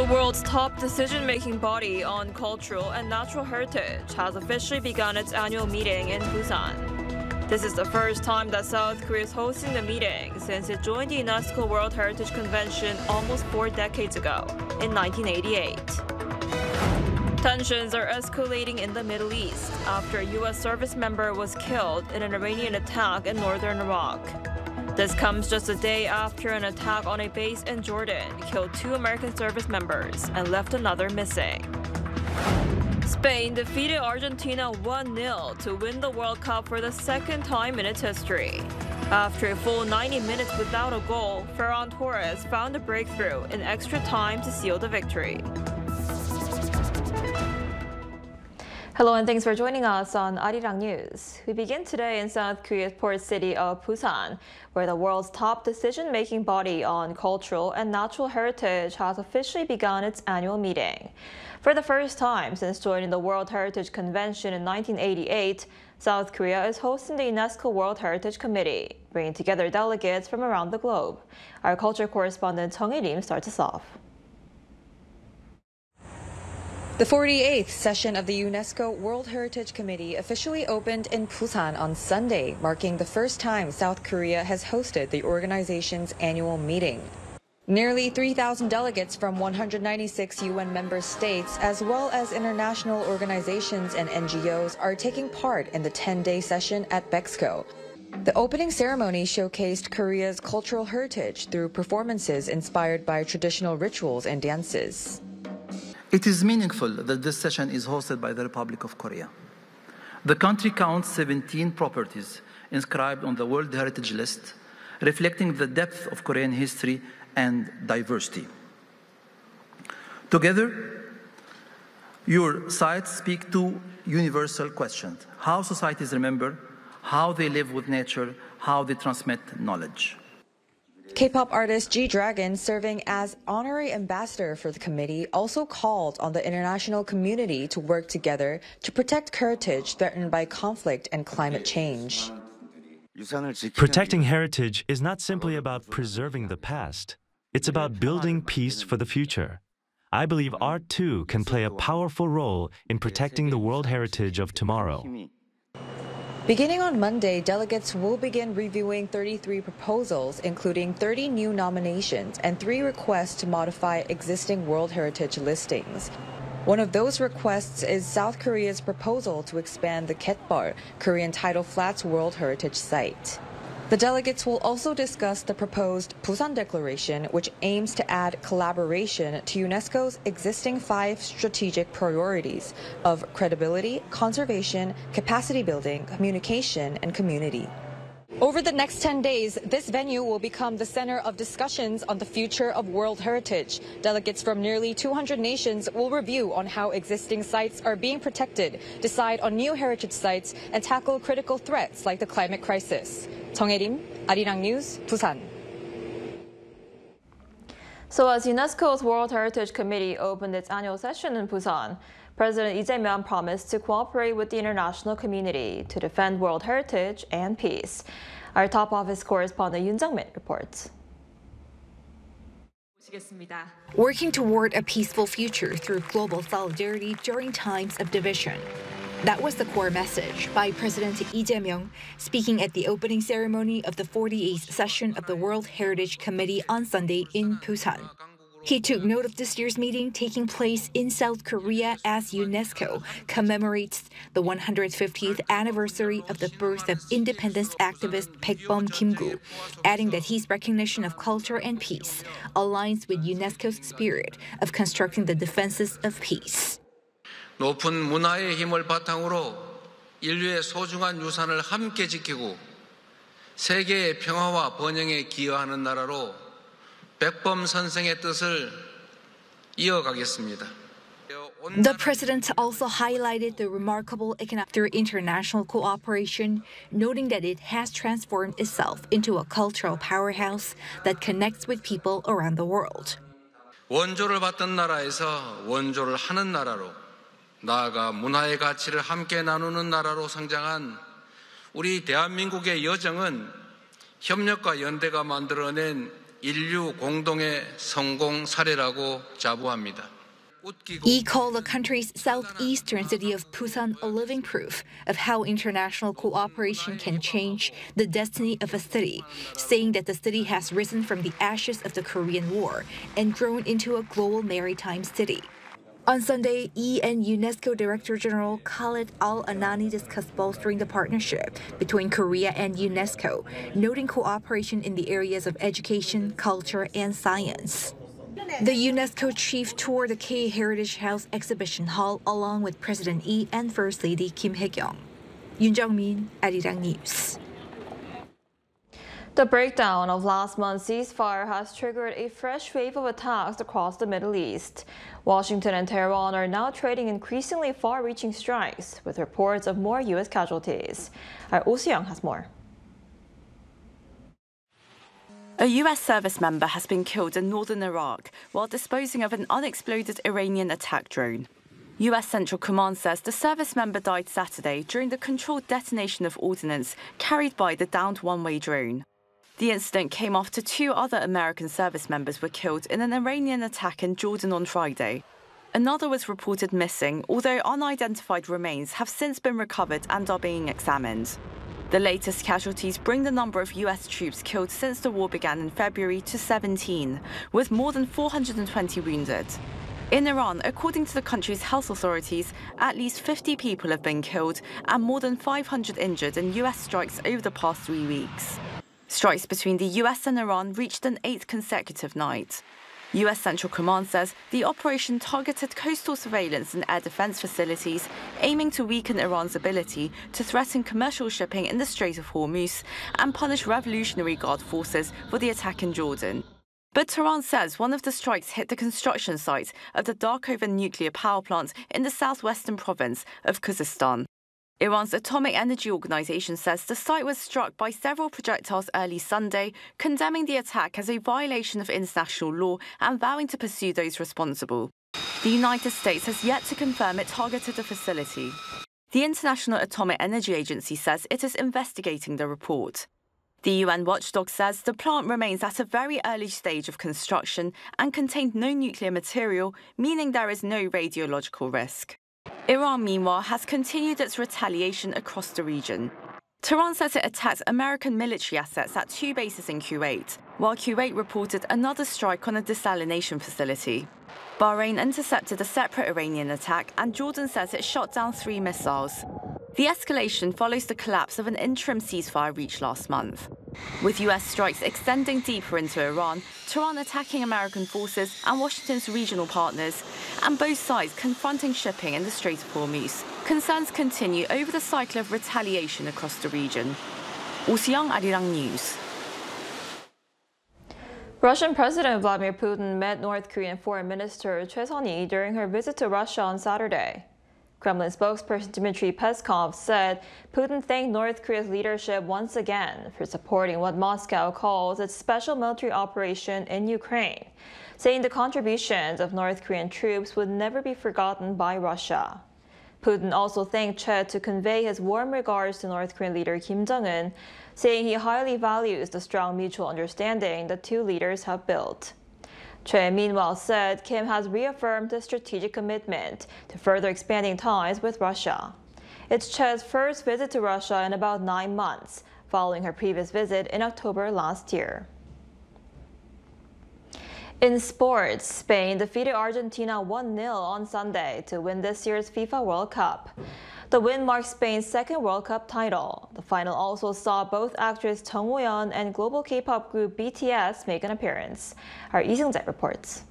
The world's top decision-making body on cultural and natural heritage has officially begun its annual meeting in Busan. This is the first time that South Korea is hosting the meeting since it joined the UNESCO World Heritage Convention almost 4 decades ago, in 1988. Tensions are escalating in the Middle East after a U.S. service member was killed in an Iranian attack in northern Iraq. This comes just a day after an attack on a base in Jordan killed 2 American service members and left another missing. Spain defeated Argentina 1-0 to win the World Cup for the second time in its history. After a full 90 minutes without a goal, Ferran Torres found a breakthrough in extra time to seal the victory. Hello and thanks for joining us on Arirang News. We begin today in South Korea's port city of Busan, where the world's top decision-making body on cultural and natural heritage has officially begun its annual meeting. For the first time since joining the World Heritage Convention in 1988, South Korea is hosting the UNESCO World Heritage Committee, bringing together delegates from around the globe. Our culture correspondent Chung Il-im starts us off. The 48th session of the UNESCO World Heritage Committee officially opened in Busan on Sunday, marking the first time South Korea has hosted the organization's annual meeting. Nearly 3,000 delegates from 196 UN member states, as well as international organizations and NGOs, are taking part in the 10-day session at Bexco. The opening ceremony showcased Korea's cultural heritage through performances inspired by traditional rituals and dances. It is meaningful that this session is hosted by the Republic of Korea. The country counts 17 properties inscribed on the World Heritage List, reflecting the depth of Korean history and diversity. Together, your sites speak to universal questions: how societies remember, how they live with nature, how they transmit knowledge. K-pop artist G-Dragon, serving as honorary ambassador for the committee, also called on the international community to work together to protect heritage threatened by conflict and climate change. Protecting heritage is not simply about preserving the past. It's about building peace for the future. I believe art, too, can play a powerful role in protecting the world heritage of tomorrow. Beginning on Monday, delegates will begin reviewing 33 proposals, including 30 new nominations and 3 requests to modify existing World Heritage listings. One of those requests is South Korea's proposal to expand the Ketbal, Korean tidal flats World Heritage Site. The delegates will also discuss the proposed Busan Declaration, which aims to add collaboration to UNESCO's existing 5 strategic priorities of credibility, conservation, capacity building, communication, and community. Over the next 10 days, this venue will become the center of discussions on the future of World Heritage. Delegates from nearly 200 nations will review on how existing sites are being protected, decide on new heritage sites, and tackle critical threats like the climate crisis. Chung Il-im, Arirang News, Busan. So as UNESCO's World Heritage Committee opened its annual session in Busan, President Lee Jae-myung promised to cooperate with the international community to defend world heritage and peace. Our top office correspondent Yoon Jung-min reports. Working toward a peaceful future through global solidarity during times of division. That was the core message by President Lee Jae-myung speaking at the opening ceremony of the 48th session of the World Heritage Committee on Sunday in Busan. He took note of this year's meeting taking place in South Korea as UNESCO commemorates the 150th anniversary of the birth of independence activist Baekbom Kim-gu, adding that his recognition of culture and peace aligns with UNESCO's spirit of constructing the defenses of peace. 높은 문화의 힘을 바탕으로 인류의 소중한 유산을 함께 지키고 세계의 평화와 번영에 기여하는 나라로 백범 선생의 뜻을 이어가겠습니다. The president also highlighted the remarkable economic through international cooperation, noting that it has transformed itself into a cultural powerhouse that connects with people around the world. 원조를 받던 나라에서 원조를 하는 나라로 나아가 문화의 가치를 함께 나누는 나라로 성장한 우리 대한민국의 여정은 협력과 연대가 만들어낸 인류 공동의 성공 사례라고 자부합니다. He called the country's southeastern city of Busan a living proof of how international cooperation can change the destiny of a city, saying that the city has risen from the ashes of the Korean War and grown into a global maritime city. On Sunday, Yi and UNESCO Director General Khaled Al-Anani discussed bolstering the partnership between Korea and UNESCO, noting cooperation in the areas of education, culture, and science. The UNESCO chief toured the K Heritage House exhibition hall along with President Yi and First Lady Kim Hae-kyung. Yoon Jung-min, Arirang News. The breakdown of last month's ceasefire has triggered a fresh wave of attacks across the Middle East. Washington and Tehran are now trading increasingly far-reaching strikes, with reports of more U.S. casualties. Oh Soo-young has more. A U.S. service member has been killed in northern Iraq while disposing of an unexploded Iranian attack drone. U.S. Central Command says the service member died Saturday during the controlled detonation of ordnance carried by the downed one-way drone. The incident came after 2 other American service members were killed in an Iranian attack in Jordan on Friday. Another was reported missing, although unidentified remains have since been recovered and are being examined. The latest casualties bring the number of U.S. troops killed since the war began in February to 17, with more than 420 wounded. In Iran, according to the country's health authorities, at least 50 people have been killed and more than 500 injured in U.S. strikes over the past 3 weeks. Strikes between the U.S. and Iran reached an 8th consecutive night. U.S. Central Command says the operation targeted coastal surveillance and air defense facilities, aiming to weaken Iran's ability to threaten commercial shipping in the Strait of Hormuz and punish Revolutionary Guard forces for the attack in Jordan. But Tehran says one of the strikes hit the construction site of the Darkover nuclear power plant in the southwestern province of Khuzestan. Iran's Atomic Energy Organization says the site was struck by several projectiles early Sunday, condemning the attack as a violation of international law and vowing to pursue those responsible. The United States has yet to confirm it targeted the facility. The International Atomic Energy Agency says it is investigating the report. The UN watchdog says the plant remains at a very early stage of construction and contained no nuclear material, meaning there is no radiological risk. Iran, meanwhile, has continued its retaliation across the region. Tehran says it attacked American military assets at 2 bases in Kuwait, while Kuwait reported another strike on a desalination facility. Bahrain intercepted a separate Iranian attack, and Jordan says it shot down 3 missiles. The escalation follows the collapse of an interim ceasefire reached last month. With U.S. strikes extending deeper into Iran, Tehran attacking American forces and Washington's regional partners, and both sides confronting shipping in the Strait of Hormuz, concerns continue over the cycle of retaliation across the region. Oh Soo-young, Arirang News. Russian President Vladimir Putin met North Korean Foreign Minister Choi Sun-hee during her visit to Russia on Saturday. Kremlin spokesperson Dmitry Peskov said Putin thanked North Korea's leadership once again for supporting what Moscow calls its special military operation in Ukraine, saying the contributions of North Korean troops would never be forgotten by Russia. Putin also thanked Choi to convey his warm regards to North Korean leader Kim Jong-un, saying he highly values the strong mutual understanding the 2 leaders have built. Choi meanwhile said Kim has reaffirmed his strategic commitment to further expanding ties with Russia. It's Choi's first visit to Russia in about 9 months, following her previous visit in October last year. In sports, Spain defeated Argentina 1-0 on Sunday to win this year's FIFA World Cup. The win marks Spain's 2nd World Cup title. The final also saw both actress Jung Woo-yeon and global K-pop group BTS make an appearance. Our Lee Seung-jae reports.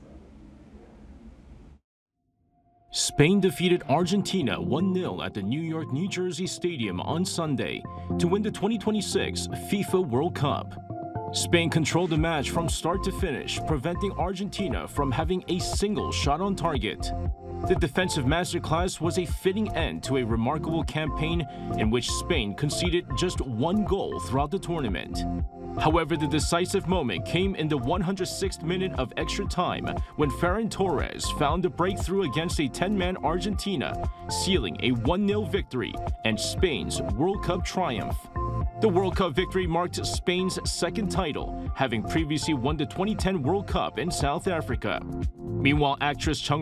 Spain defeated Argentina 1-0 at the New York, New Jersey Stadium on Sunday to win the 2026 FIFA World Cup. Spain controlled the match from start to finish, preventing Argentina from having a single shot on target. The defensive masterclass was a fitting end to a remarkable campaign in which Spain conceded just 1 goal throughout the tournament. However, the decisive moment came in the 106th minute of extra time when Ferran Torres found a breakthrough against a 10-man Argentina, sealing a 1-0 victory and Spain's World Cup triumph. The World Cup victory marked Spain's second title, having previously won the 2010 World Cup in South Africa. Meanwhile, actress Chung